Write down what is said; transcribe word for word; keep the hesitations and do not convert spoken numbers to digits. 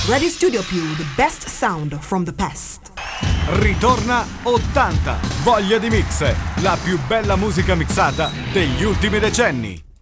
Ready Studio più, the best sound from the past. Ritorna ottanta, voglia di mix, la più bella musica mixata degli ultimi decenni.